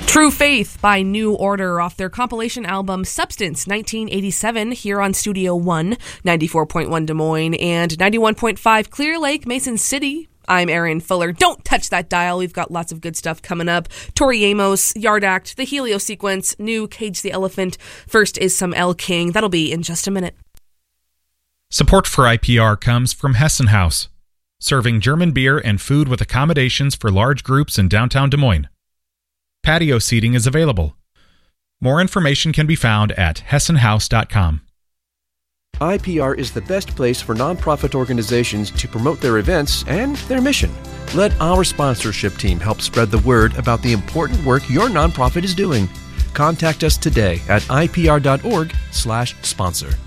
True Faith by New Order off their compilation album Substance 1987 here on Studio One, 94.1 Des Moines and 91.5 Clear Lake, Mason City. I'm Erin Fuller. Don't touch that dial. We've got lots of good stuff coming up. Tori Amos, Yard Act, The Helio Sequence, new Cage the Elephant. First is some El King. That'll be in just a minute. Support for IPR comes from Hessen House, serving German beer and food with accommodations for large groups in downtown Des Moines. Patio seating is available. More information can be found at hessenhouse.com. IPR is the best place for nonprofit organizations to promote their events and their mission. Let our sponsorship team help spread the word about the important work your nonprofit is doing. Contact us today at ipr.org/sponsor.